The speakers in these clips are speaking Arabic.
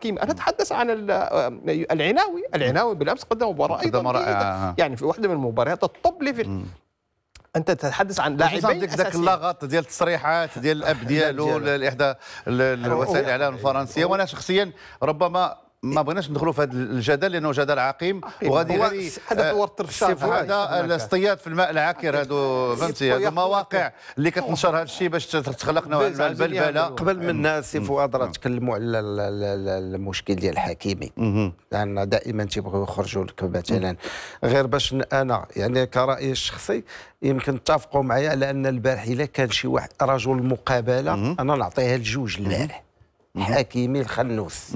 حكيمي، أنا أتحدث عن العناوي بالأمس قدم مباراة أيضا جيدة، يعني في واحدة من المباريات التوب ليفل. أنت تتحدث عن لاعبين ذاك اللغط ديال التصريحات ديال الاب ديالو لاحدى الوسائل الاعلام الفرنسيه، وانا شخصيا ربما ما بغيناش ندخلوا في هذا الجدل لانه جدل عقيم، وغادي غير هذا الاصطياد في الماء العكر. هادو فهمتي، هادو مواقع اللي كتنشر هذا الشيء باش تخلق نوع من البلبله. قبل من الناس سي فؤاد راه تكلموا على المشكل ديال حكيمي، لان دائما تيبغيو يخرجوا لك مثلا غير باش انا يعني كرأيي الشخصي يمكن تتفقوا معايا على ان البارح الا كان شي واحد رجل مقابله انا نعطيها لجوج البارح، حكيمي الخنوس.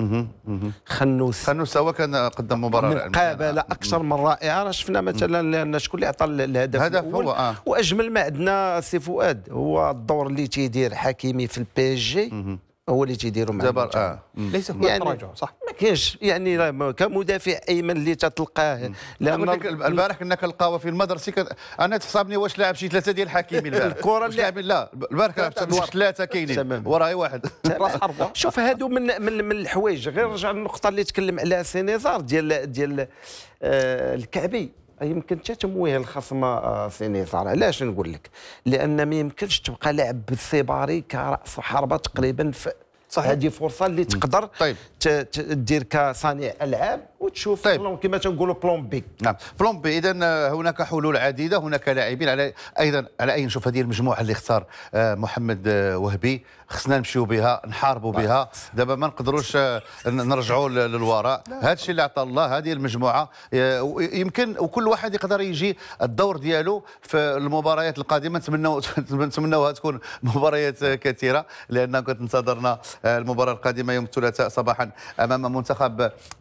خنوس هو كان قدم مباراه مقابله اكثر من رائعه. راه شفنا مثلا لان شكون اللي عطى الهدف الاول هو واجمل ما عندنا سي فؤاد هو الدور اللي تيدير حكيمي في البي اس جي، هو اللي تيديروا مع ليس هناك يعني تراجع صح، ما كاينش يعني كمدافع ايمن اللي تتلقاه. لان البارح كنا كنلقاوها في المدرسه انا تصابني واش لاعب شي ثلاثه ديال حكيمي البارح الكره اللي لاعب لا البارح لعب واش ثلاثه كاينين وراي واحد راس حربه. شوف هادو من الحوايج. غير رجع للنقطه اللي تكلم عليها سينيزار ديال الكعبي، يمكن حتى تمويه الخصم سينيزار. علاش نقول لك؟ لان ما يمكنش تبقى لاعب بالسيباري كراس حربه تقريبا في صحيح. هذه فرصه اللي تقدر دير كصانع العاب وتشوف كما تنقولوا بلون بي. نعم بلون بي. اذا هناك حلول عديده، هناك لاعبين ايضا على اي نشوف هذه المجموعه اللي اختار محمد وهبي خصنا نمشيو بها نحاربوا بها. دابا ما نقدروش نرجعوا للوراء. هذا الشيء اللي عطى الله هذه المجموعه يمكن وكل واحد يقدر يجي الدور ديالو في المباريات القادمه. نتمناوها تكون مباريات كثيره لان كنت انتظرنا المباراه القادمه يوم الثلاثاء صباحا امام منتخب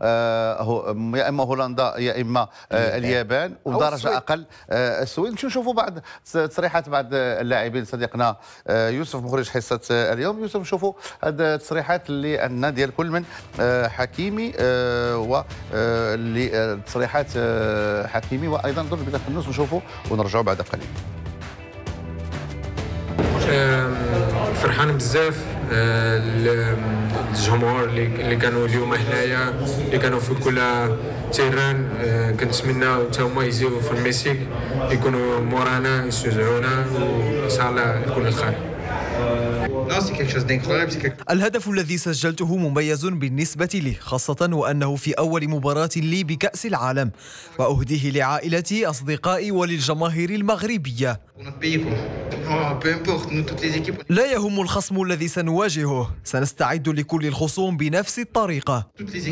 يا اما هولندا يا اما اليابان ودرجه اقل السويد. نشوفوا بعض تصريحات بعض اللاعبين. صديقنا يوسف مخرج حصه اليوم، يوسف نشوفوا هذه التصريحات اللي عندنا ديال كل من حكيمي واللي تصريحات حكيمي وايضا ضد بن خنوس. نشوفوا ونرجعوا بعد قليل. فرحان بزاف الجمهور اللي كانوا اليوم هنايا، اللي كانوا في كل تيران. كنتمنى حتى هما يجيو في المكسيك يكونوا مورانا يشجعونا وان شاء الله يكون الخير. الهدف الذي سجلته مميز بالنسبة لي، خاصة وأنه في أول مباراة لي بكأس العالم، وأهديه لعائلتي أصدقائي وللجماهير المغربية. لا يهم الخصم الذي سنواجهه، سنستعد لكل الخصوم بنفس الطريقة.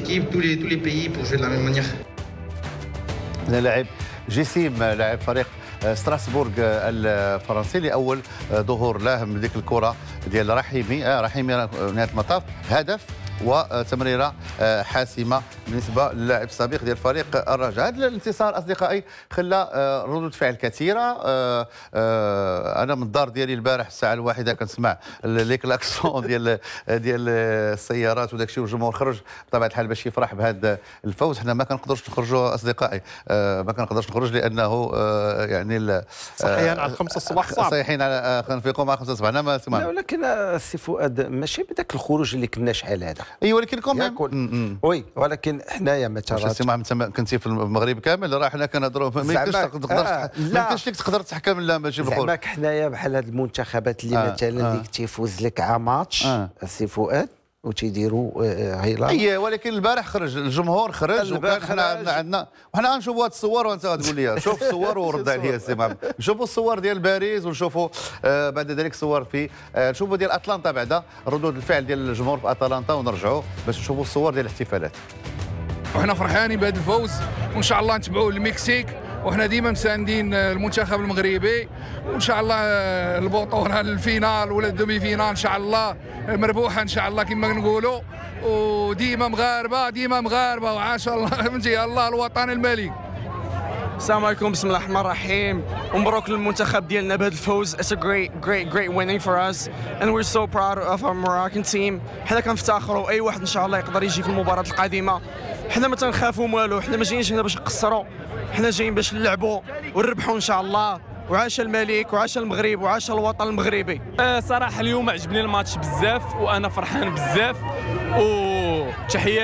لاعب جسيم لاعب فريق ستراسبورغ الفرنسي لأول ظهور له من ديك الكرة ديال رحيمي نهاية المطاف هدف وتمريره حاسمه بالنسبه للاعب السابق ديال فريق الرجاء. هذا الانتصار اصدقائي خلى ردود فعل كثيره. انا من الدار ديالي البارح الساعه الواحده كنسمع لي كلاكسون ديال السيارات وداك الشيء، والجمهور خرج بطبيعه الحال باش يفرح بهذا الفوز. حنا ما كنقدروش نخرجوا اصدقائي، ما كنقدرش نخرج لانه يعني صحيحين على 5 الصباح صعب. صحيحين على كنفيقوا مع 5 الصباح. انا ما سمعنا. ولكن السي فؤاد ماشي بداك الخروج اللي كنا شحال هذا. ايوا ولكن وي ولكن حنايا مثلا سي كنتي في المغرب كامل راه حنا كنهضروا ما يمكنش لك تقدر تحكم لا ماشي بالخروج. زعما حنايا بحال هاد المنتخبات اللي مثلا اللي تيفوز لك على ماتش السي فؤاد وتيديروا هيلا. اي ولكن البارح خرج الجمهور خرج وكان حنا عندنا وحنا غنشوفوا هاد الصور وانت غتقول لي شوف الصور ورد عليا السي محمد. نشوفوا الصور ديال باريس ونشوفوا بعد ذلك صور في نشوفوا ديال اتلانتا بعدا ردود الفعل ديال الجمهور في اتلانتا ونرجعوا باش نشوفوا الصور ديال الاحتفالات. وحنا فرحانين بهذا الفوز وان شاء الله نتبعوا المكسيك، وحنا ديما مساندين المنتخب المغربي، وان شاء الله البطوله الفينال ولا الدومي فينال ان شاء الله مربوحه ان شاء الله كما نقولوا، وديما مغاربه وعاش الله فهمتي الله الوطن الملك. السلام عليكم، بسم الله الرحمن الرحيم، ومبروك للمنتخب ديالنا بهذا الفوز. It's a great winning for us and we're so proud of our Moroccan team. حنا كنفتخروا اي واحد ان شاء الله يقدر يجي في المباراة القادمة. حنا ما تنخافوا والو، حنا ما جايينش هنا باش نقصروا، حنا جايين باش نلعبوا ونربحوا ان شاء الله. وعاش الملك وعاش المغرب وعاش الوطن المغربي. صراحة اليوم عجبني الماتش بزاف وانا فرحان بزاف، وتحية